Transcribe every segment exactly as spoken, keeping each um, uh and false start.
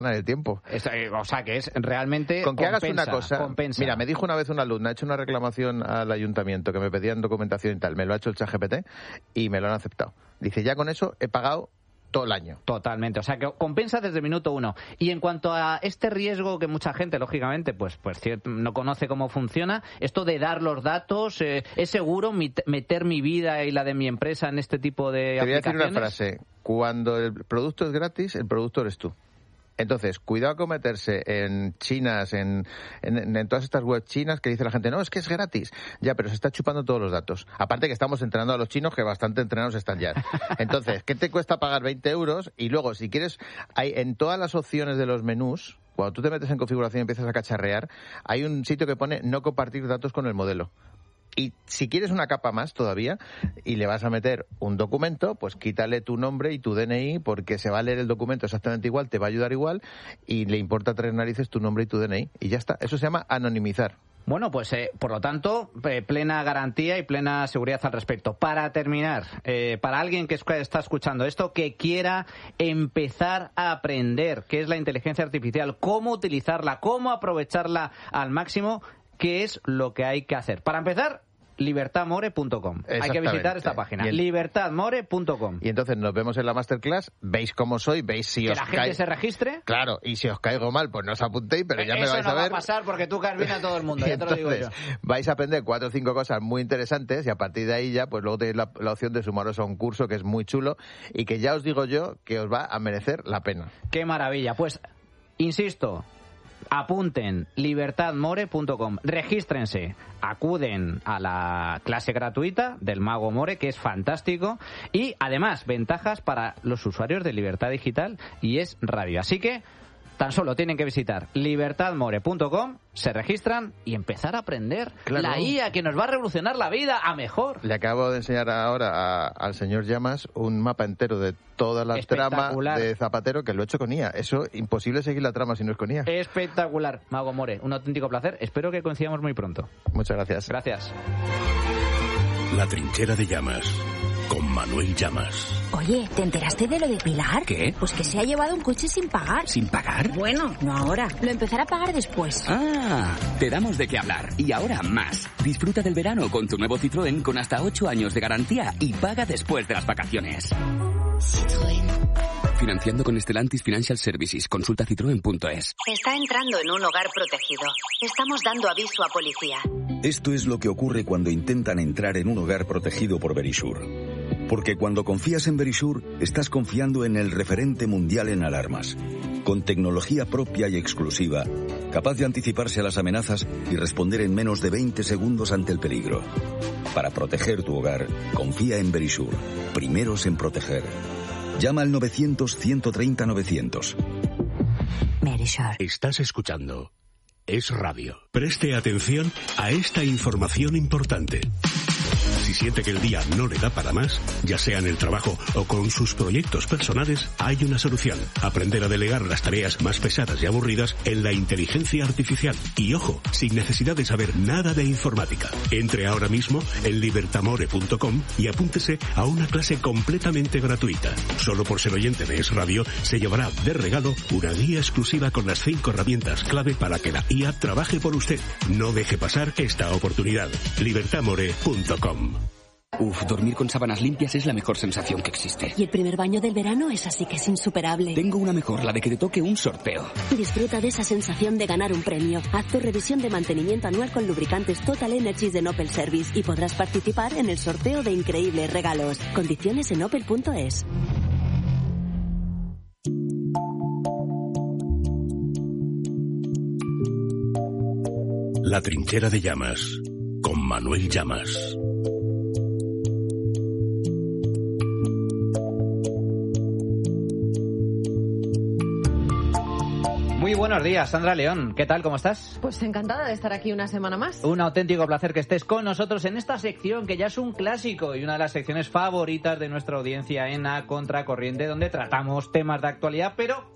del tiempo. Es, eh, o sea, que es realmente Con que compensa, hagas una cosa... compensa. Mira, me dijo una vez una alumna, ha hecho una reclamación al ayuntamiento que me pedían documentación y tal, me lo ha hecho el ChatGPT y me lo han aceptado. Dice, ya con eso he pagado todo el año. Totalmente, o sea que compensa desde el minuto uno. Y en cuanto a este riesgo que mucha gente, lógicamente, pues, pues no conoce cómo funciona, esto de dar los datos, eh, ¿es seguro meter mi vida y la de mi empresa en este tipo de aplicaciones? Te voy a decir una frase, cuando el producto es gratis, el producto eres tú. Entonces, cuidado con meterse en chinas, en, en, en todas estas web chinas que dice la gente, no, es que es gratis. Ya, pero se está chupando todos los datos. Aparte que estamos entrenando a los chinos, que bastante entrenados están ya. Entonces, ¿qué te cuesta pagar veinte euros? Y luego, si quieres, hay en todas las opciones de los menús, cuando tú te metes en configuración y empiezas a cacharrear, hay un sitio que pone no compartir datos con el modelo. Y si quieres una capa más todavía y le vas a meter un documento, pues quítale tu nombre y tu D N I porque se va a leer el documento exactamente igual, te va a ayudar igual y le importa tres narices tu nombre y tu D N I. Y ya está. Eso se llama anonimizar. Bueno, pues eh, por lo tanto, eh, plena garantía y plena seguridad al respecto. Para terminar, eh, para alguien que está escuchando esto, que quiera empezar a aprender qué es la inteligencia artificial, cómo utilizarla, cómo aprovecharla al máximo, ¿qué es lo que hay que hacer? Para empezar, libertad more punto com. Hay que visitar esta página, el... libertad more punto com. Y entonces nos vemos en la masterclass, veis cómo soy, veis si que os la cae... gente se registre. Claro, y si os caigo mal, pues no os apuntéis, pero ya Eso me vais no a ver. Eso no va a pasar porque tú caes bien a todo el mundo, ya te lo digo yo. Vais a aprender cuatro o cinco cosas muy interesantes y a partir de ahí ya, pues luego tenéis la, la opción de sumaros a un curso que es muy chulo y que ya os digo yo que os va a merecer la pena. ¡Qué maravilla! Pues, insisto... Apunten, libertad more punto com, regístrense, acuden a la clase gratuita del Mago More, que es fantástico, y además ventajas para los usuarios de Libertad Digital y es radio. Así que tan solo tienen que visitar libertad more punto com, se registran y empezar a aprender claro. La I A que nos va a revolucionar la vida a mejor. Le acabo de enseñar ahora a, al señor Llamas un mapa entero de toda la trama de Zapatero que lo he hecho con I A. Eso, imposible seguir la trama si no es con I A. Espectacular. Mago More, un auténtico placer. Espero que coincidamos muy pronto. Muchas gracias. Gracias. La trinchera de Llamas, con Manuel Llamas. Oye, ¿te enteraste de lo de Pilar? ¿Qué? Pues que se ha llevado un coche sin pagar. ¿Sin pagar? Bueno, no ahora. Lo empezará a pagar después. Ah, te damos de qué hablar. Y ahora más. Disfruta del verano con tu nuevo Citroën con hasta ocho años de garantía y paga después de las vacaciones. Citroën. Financiando con Stellantis Financial Services. Consulta citroen punto es. Está entrando en un hogar protegido. Estamos dando aviso a policía. Esto es lo que ocurre cuando intentan entrar en un hogar protegido por Verisure. Porque cuando confías en Verisure, estás confiando en el referente mundial en alarmas. Con tecnología propia y exclusiva, capaz de anticiparse a las amenazas y responder en menos de veinte segundos ante el peligro. Para proteger tu hogar, confía en Verisure. Primeros en proteger. Llama al novecientos, ciento treinta, novecientos. Verisure. Estás escuchando Es Radio. Preste atención a esta información importante. Si siente que el día no le da para más, ya sea en el trabajo o con sus proyectos personales, hay una solución. Aprender a delegar las tareas más pesadas y aburridas en la inteligencia artificial. Y ojo, sin necesidad de saber nada de informática. Entre ahora mismo en libertamore punto com y apúntese a una clase completamente gratuita. Solo por ser oyente de Es Radio, se llevará de regalo una guía exclusiva con las cinco herramientas clave para que la I A trabaje por usted. No deje pasar esta oportunidad. libertamore punto com. Uf, dormir con sábanas limpias es la mejor sensación que existe. Y el primer baño del verano es así que es insuperable. Tengo una mejor, la de que te toque un sorteo. Disfruta de esa sensación de ganar un premio. Haz tu revisión de mantenimiento anual con lubricantes Total Energies de Opel Service y podrás participar en el sorteo de increíbles regalos. Condiciones en opel punto es. La trinchera de Llamas, con Manuel Llamas. Muy buenos días, Sandra León. ¿Qué tal? ¿Cómo estás? Pues encantada de estar aquí una semana más. Un auténtico placer que estés con nosotros en esta sección que ya es un clásico y una de las secciones favoritas de nuestra audiencia en A Contracorriente, donde tratamos temas de actualidad, pero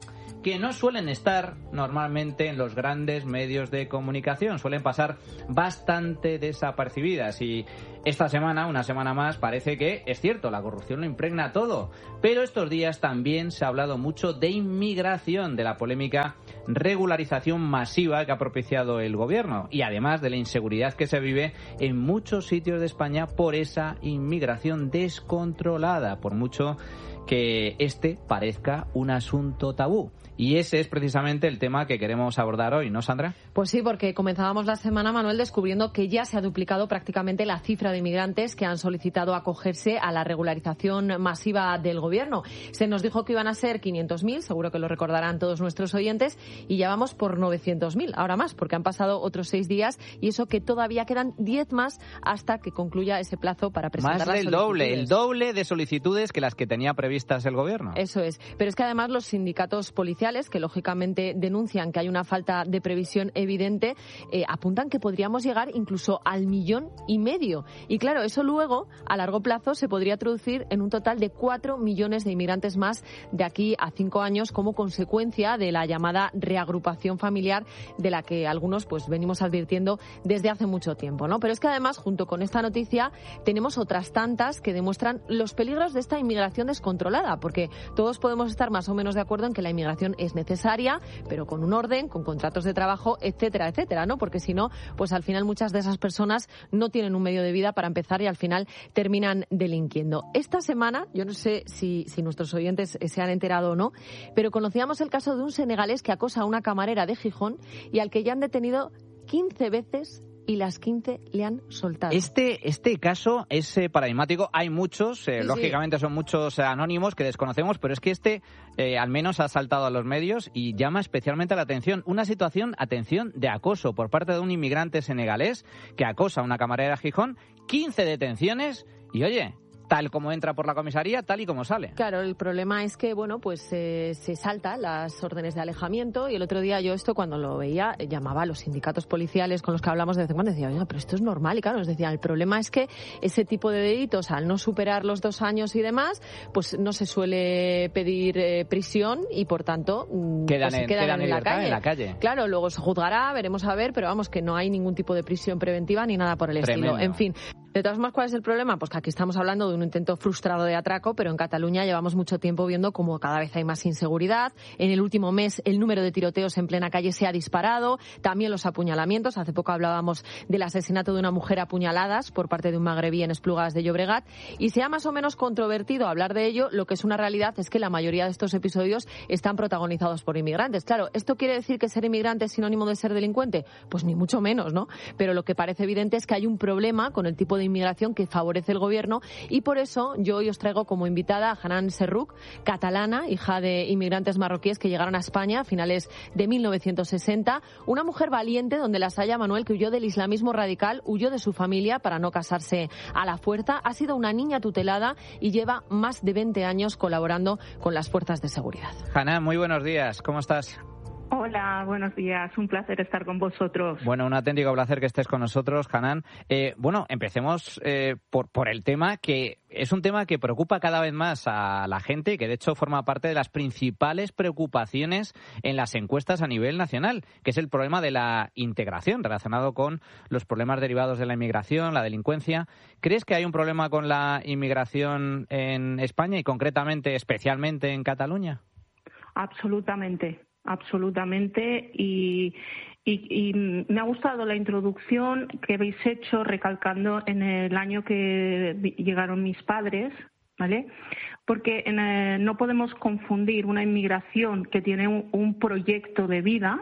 que no suelen estar normalmente en los grandes medios de comunicación, suelen pasar bastante desapercibidas. Y esta semana, una semana más, parece que es cierto, la corrupción lo impregna todo. Pero estos días también se ha hablado mucho de inmigración, de la polémica regularización masiva que ha propiciado el gobierno y además de la inseguridad que se vive en muchos sitios de España por esa inmigración descontrolada, por mucho que este parezca un asunto tabú. Y ese es precisamente el tema que queremos abordar hoy, ¿no, Sandra? Pues sí, porque comenzábamos la semana, Manuel, descubriendo que ya se ha duplicado prácticamente la cifra de inmigrantes que han solicitado acogerse a la regularización masiva del gobierno. Se nos dijo que iban a ser quinientos mil, seguro que lo recordarán todos nuestros oyentes, y ya vamos por novecientos mil, ahora más, porque han pasado otros seis días y eso que todavía quedan diez más hasta que concluya ese plazo para presentar más las del doble, el doble de solicitudes que las que tenía previstas el gobierno. Eso es, pero es que además los sindicatos policiales, que lógicamente denuncian que hay una falta de previsión evidente, eh, apuntan que podríamos llegar incluso al millón y medio. Y claro, eso luego, a largo plazo, se podría traducir en un total de cuatro millones de inmigrantes más de aquí a cinco años como consecuencia de la llamada reagrupación familiar de la que algunos pues venimos advirtiendo desde hace mucho tiempo, ¿no? Pero es que además, junto con esta noticia, tenemos otras tantas que demuestran los peligros de esta inmigración descontrolada, porque todos podemos estar más o menos de acuerdo en que la inmigración es necesaria, pero con un orden, con contratos de trabajo, etcétera, etcétera, ¿no? Porque si no, pues al final muchas de esas personas no tienen un medio de vida para empezar y al final terminan delinquiendo. Esta semana, yo no sé si, si nuestros oyentes se han enterado o no, pero conocíamos el caso de un senegalés que acosa a una camarera de Gijón y al que ya han detenido quince veces y las quince le han soltado. Este este caso es eh, paradigmático. Hay muchos, eh, sí, lógicamente sí. son muchos eh, anónimos que desconocemos, pero es que este eh, al menos ha saltado a los medios y llama especialmente la atención. Una situación, atención, de acoso por parte de un inmigrante senegalés que acosa a una camarera de Gijón, quince detenciones y, oye, tal como entra por la comisaría, tal y como sale. Claro, el problema es que, bueno, pues eh, se salta las órdenes de alejamiento y el otro día yo esto cuando lo veía eh, llamaba a los sindicatos policiales con los que hablamos de vez en cuando, decía, oiga, pero esto es normal y claro, nos decían, el problema es que ese tipo de delitos, al no superar los dos años y demás, pues no se suele pedir eh, prisión y por tanto quedan, pues, en, quedan, quedan en, la calle. en la calle. Claro, luego se juzgará, veremos a ver, pero vamos, que no hay ningún tipo de prisión preventiva ni nada por el Tremendo. estilo. En fin, de todas formas, ¿cuál es el problema? Pues que aquí estamos hablando de un intento frustrado de atraco, pero en Cataluña llevamos mucho tiempo viendo cómo cada vez hay más inseguridad. En el último mes el número de tiroteos en plena calle se ha disparado, también los apuñalamientos. Hace poco hablábamos del asesinato de una mujer a apuñaladas por parte de un magrebí en Esplugas de Llobregat y sea más o menos controvertido hablar de ello, lo que es una realidad es que la mayoría de estos episodios están protagonizados por inmigrantes. Claro, ¿esto quiere decir que ser inmigrante es sinónimo de ser delincuente? Pues ni mucho menos, ¿no? Pero lo que parece evidente es que hay un problema con el tipo de inmigración que favorece el gobierno y por eso yo hoy os traigo como invitada a Hanan Serrouk, catalana, hija de inmigrantes marroquíes que llegaron a España a finales de mil novecientos sesenta. Una mujer valiente donde las haya, Manuel, que huyó del islamismo radical, huyó de su familia para no casarse a la fuerza. Ha sido una niña tutelada y lleva más de veinte años colaborando con las fuerzas de seguridad. Hanan, muy buenos días. ¿Cómo estás? Hola, buenos días. Un placer estar con vosotros. Bueno, un auténtico placer que estés con nosotros, Hanan. Eh, bueno, empecemos eh, por, por el tema que es un tema que preocupa cada vez más a la gente y que de hecho forma parte de las principales preocupaciones en las encuestas a nivel nacional, que es el problema de la integración relacionado con los problemas derivados de la inmigración, la delincuencia. ¿Crees que hay un problema con la inmigración en España y concretamente, especialmente en Cataluña? Absolutamente. Absolutamente, y, y, y me ha gustado la introducción que habéis hecho recalcando en el año que llegaron mis padres, ¿vale? Porque en, eh, no podemos confundir una inmigración que tiene un, un proyecto de vida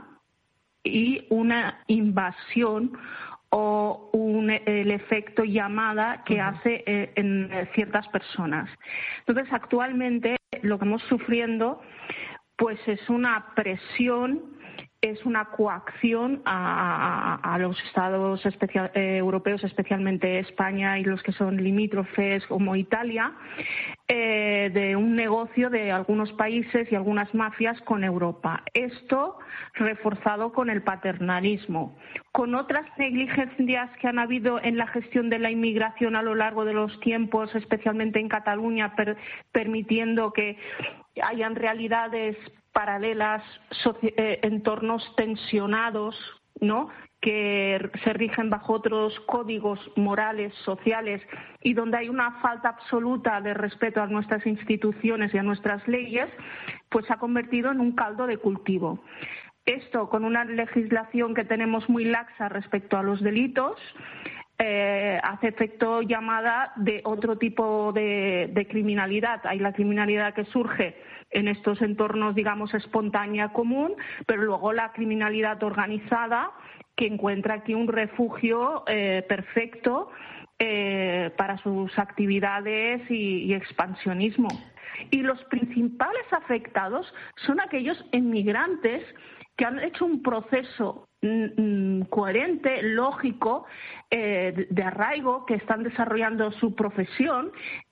y una invasión o un, el efecto llamada que hace eh, en ciertas personas. Entonces, actualmente lo que estamos sufriendo pues es una presión, es una coacción a, a, a los estados especial, eh, europeos, especialmente España y los que son limítrofes como Italia, eh, de un negocio de algunos países y algunas mafias con Europa. Esto reforzado con el paternalismo, con otras negligencias que han habido en la gestión de la inmigración a lo largo de los tiempos, especialmente en Cataluña, per, permitiendo que hayan realidades paralelas, eh, entornos tensionados, ¿no?, que se rigen bajo otros códigos morales, sociales, y donde hay una falta absoluta de respeto a nuestras instituciones y a nuestras leyes, pues se ha convertido en un caldo de cultivo. Esto con una legislación que tenemos muy laxa respecto a los delitos, eh, hace efecto llamada de otro tipo de, de criminalidad. Hay la criminalidad que surge en estos entornos, digamos, espontánea, común, pero luego la criminalidad organizada, que encuentra aquí un refugio eh, perfecto eh, para sus actividades y, y expansionismo. Y los principales afectados son aquellos inmigrantes que han hecho un proceso mm, coherente, lógico, eh, de arraigo, que están desarrollando su profesión,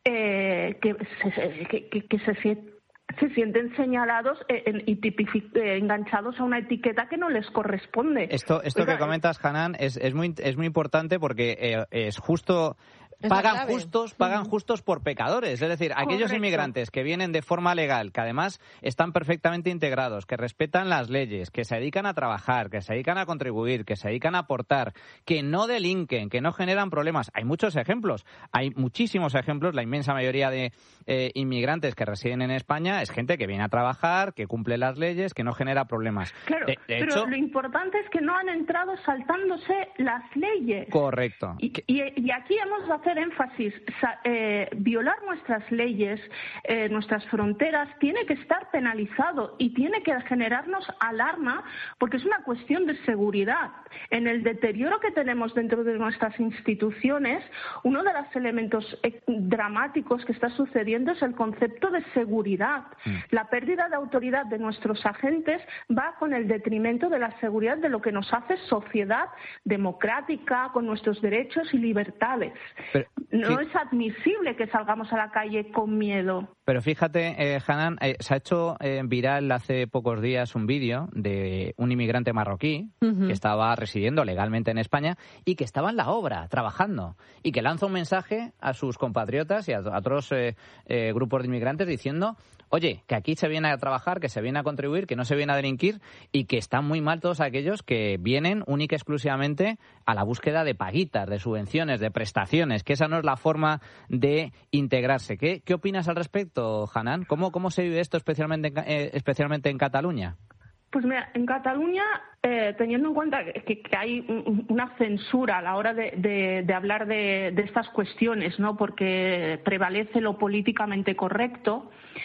eh, que, se, que, que, que se se sienten señalados y enganchados a una etiqueta que no les corresponde. Esto, esto Oiga, que comentas, Hanan, es, es muy es muy importante porque eh, es justo... Pagan justos, pagan justos por pecadores. Es decir, aquellos Correcto. inmigrantes que vienen de forma legal, que además están perfectamente integrados, que respetan las leyes, que se dedican a trabajar, que se dedican a contribuir, que se dedican a aportar, que no delinquen, que no generan problemas. Hay muchos ejemplos, hay muchísimos ejemplos. La inmensa mayoría de eh, inmigrantes que residen en España es gente que viene a trabajar, que cumple las leyes, que no genera problemas. Claro, de, de pero hecho, lo importante es que no han entrado saltándose las leyes. Correcto. Y, y, y aquí hemos de hacer énfasis, eh, violar nuestras leyes, eh, nuestras fronteras, tiene que estar penalizado y tiene que generarnos alarma porque es una cuestión de seguridad. En el deterioro que tenemos dentro de nuestras instituciones, uno de los elementos eh, dramáticos que está sucediendo es el concepto de seguridad. Mm. La pérdida de autoridad de nuestros agentes va con el detrimento de la seguridad de lo que nos hace sociedad democrática, con nuestros derechos y libertades. Pero, no sí. es admisible que salgamos a la calle con miedo. Pero fíjate, eh, Hanan, eh, se ha hecho eh, viral hace pocos días un vídeo de un inmigrante marroquí uh-huh. que estaba residiendo legalmente en España y que estaba en la obra, trabajando, y que lanza un mensaje a sus compatriotas y a, a otros eh, eh, grupos de inmigrantes diciendo, oye, que aquí se viene a trabajar, que se viene a contribuir, que no se viene a delinquir y que están muy mal todos aquellos que vienen única y exclusivamente a la búsqueda de paguitas, de subvenciones, de prestaciones, que esa no es la forma de integrarse. ¿Qué, qué opinas al respecto, Hanan? ¿Cómo, cómo se vive esto especialmente en, eh, especialmente en Cataluña? Pues mira, en Cataluña, eh, teniendo en cuenta que, que hay una censura a la hora de, de, de hablar de, de estas cuestiones, ¿no? Porque prevalece lo políticamente correcto,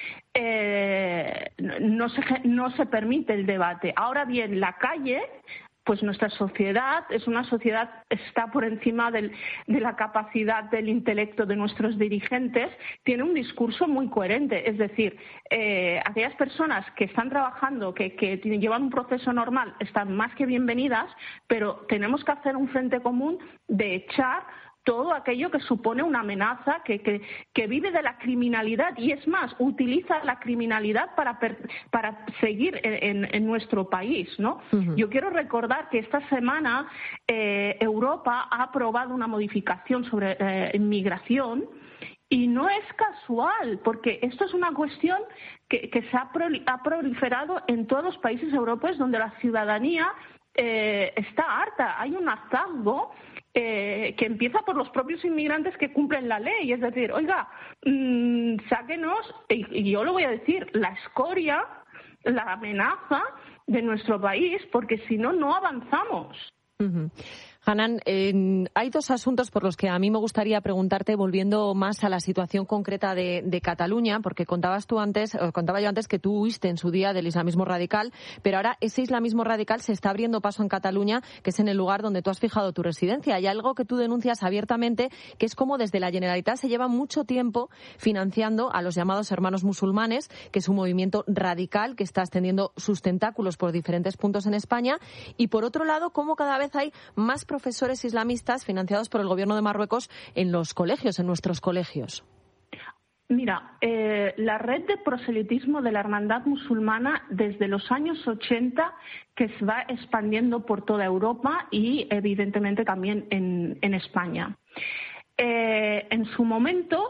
eh, no se, no se permite el debate. Ahora bien, la calle... pues nuestra sociedad es una sociedad, está por encima del, de la capacidad del intelecto de nuestros dirigentes, tiene un discurso muy coherente. Es decir, eh, aquellas personas que están trabajando, que, que llevan un proceso normal, están más que bienvenidas, pero tenemos que hacer un frente común de echar todo aquello que supone una amenaza, que, que, que vive de la criminalidad y, es más, utiliza la criminalidad para, per, para seguir en, en, en nuestro país, ¿no? Uh-huh. Yo quiero recordar que esta semana eh, Europa ha aprobado una modificación sobre eh, inmigración y no es casual, porque esto es una cuestión que, que se ha, prol- ha proliferado en todos los países europeos donde la ciudadanía eh, está harta. Hay un hartazgo Eh, que empieza por los propios inmigrantes que cumplen la ley. Es decir, oiga, mmm, sáquenos, y, y yo lo voy a decir, la escoria, la amenaza de nuestro país, porque si no, no avanzamos. Uh-huh. Hanan, eh, hay dos asuntos por los que a mí me gustaría preguntarte, volviendo más a la situación concreta de, de Cataluña, porque contabas tú antes, o contaba yo antes que tú huiste en su día del islamismo radical, pero ahora ese islamismo radical se está abriendo paso en Cataluña, que es en el lugar donde tú has fijado tu residencia. Hay algo que tú denuncias abiertamente, que es como desde la Generalitat se lleva mucho tiempo financiando a los llamados hermanos musulmanes, que es un movimiento radical que está extendiendo sus tentáculos por diferentes puntos en España, y por otro lado, cómo cada vez hay más profesores islamistas financiados por el gobierno de Marruecos en los colegios, en nuestros colegios. Mira, eh, la red de proselitismo de la hermandad musulmana desde los años ochenta, que se va expandiendo por toda Europa y evidentemente también en, en España. Eh, en su momento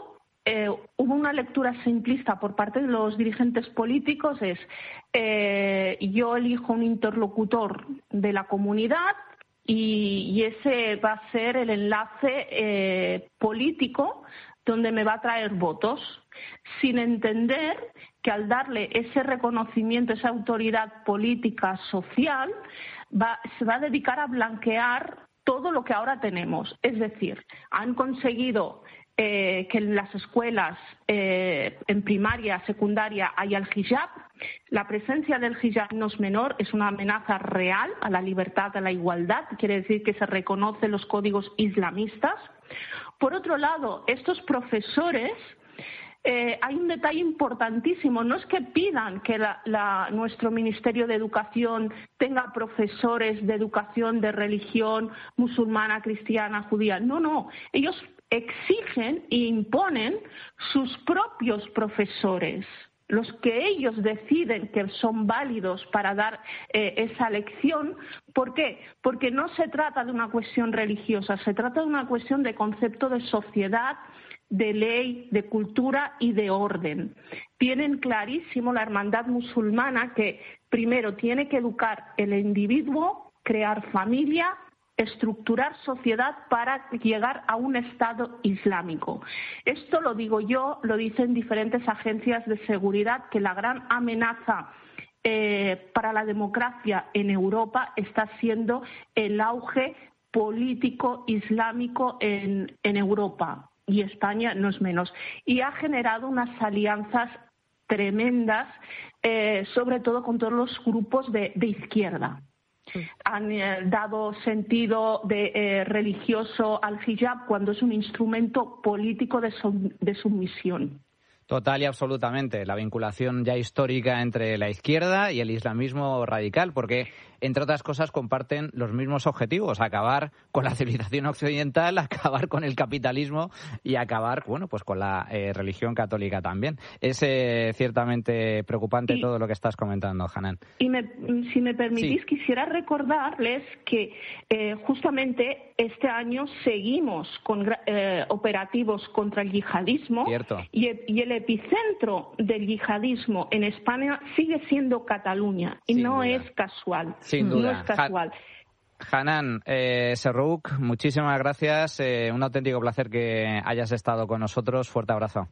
eh, hubo una lectura simplista por parte de los dirigentes políticos, es eh, yo elijo un interlocutor de la comunidad y, y ese va a ser el enlace eh, político donde me va a traer votos, sin entender que al darle ese reconocimiento, esa autoridad política, social, va, se va a dedicar a blanquear todo lo que ahora tenemos. Es decir, han conseguido eh, que en las escuelas, eh, en primaria, secundaria, haya el hijab. La presencia del hijab no es menor, es una amenaza real a la libertad, a la igualdad. Quiere decir que se reconocen los códigos islamistas. Por otro lado, estos profesores, eh, hay un detalle importantísimo. No es que pidan que la, la, nuestro Ministerio de Educación tenga profesores de educación de religión musulmana, cristiana, judía. No, no. Ellos exigen e imponen sus propios profesores, los que ellos deciden que son válidos para dar eh, esa lección. ¿Por qué? Porque no se trata de una cuestión religiosa, se trata de una cuestión de concepto de sociedad, de ley, de cultura y de orden. Tienen clarísimo la hermandad musulmana que primero tiene que educar el individuo, crear familia, estructurar sociedad para llegar a un Estado islámico. Esto lo digo yo, lo dicen diferentes agencias de seguridad, que la gran amenaza eh, para la democracia en Europa está siendo el auge político islámico en, en Europa, y España no es menos. Y ha generado unas alianzas tremendas, eh, sobre todo con todos los grupos de, de izquierda. Han eh, dado sentido de, eh, religioso al hijab cuando es un instrumento político de, sum, de sumisión. Total y absolutamente. La vinculación ya histórica entre la izquierda y el islamismo radical, porque, entre otras cosas, comparten los mismos objetivos: acabar con la civilización occidental, acabar con el capitalismo y acabar, bueno, pues con la eh, religión católica también. Es eh, ciertamente preocupante y, todo lo que estás comentando, Hanan. Y me, si me permitís, sí. quisiera recordarles que eh, justamente este año seguimos con eh, operativos contra el yihadismo. Cierto. Y, y el epicentro del yihadismo en España sigue siendo Cataluña, y Sin no duda. es casual. Sin duda. No es casual. Ha- Hanan eh, Serroukh, muchísimas gracias. Eh, un auténtico placer que hayas estado con nosotros. Fuerte abrazo.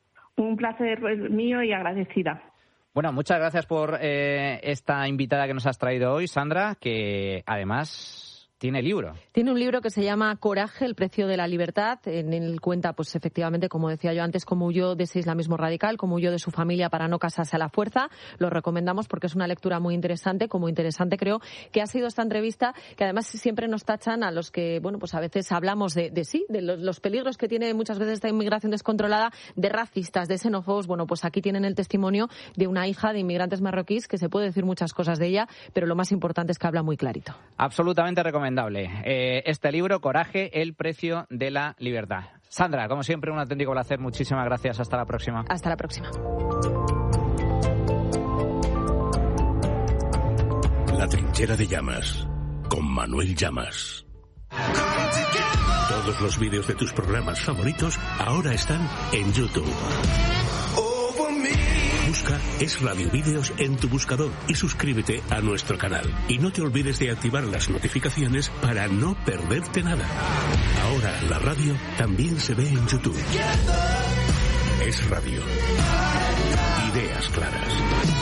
Un placer mío y agradecida. Bueno, muchas gracias por eh, esta invitada que nos has traído hoy, Sandra, que además tiene libro. Tiene un libro que se llama Coraje, el precio de la libertad. En él cuenta, pues efectivamente, como decía yo antes, cómo huyó de ese islamismo radical, cómo huyó de su familia para no casarse a la fuerza. Lo recomendamos porque es una lectura muy interesante, como interesante creo que ha sido esta entrevista, que además siempre nos tachan a los que, bueno, pues a veces hablamos de, de sí, de los, los peligros que tiene muchas veces esta inmigración descontrolada, de racistas, de xenófobos. Bueno, pues aquí tienen el testimonio de una hija de inmigrantes marroquíes, que se puede decir muchas cosas de ella, pero lo más importante es que habla muy clarito. Absolutamente recomendable. Eh, este libro, Coraje, el precio de la libertad. Sandra, como siempre, un auténtico placer. Muchísimas gracias. Hasta la próxima. Hasta la próxima. La trinchera de Llamas, con Manuel Llamas. Todos los vídeos de tus programas favoritos ahora están en YouTube. Busca Es Radio Vídeos en tu buscador y suscríbete a nuestro canal. Y no te olvides de activar las notificaciones para no perderte nada. Ahora la radio también se ve en YouTube. Es Radio. Ideas claras.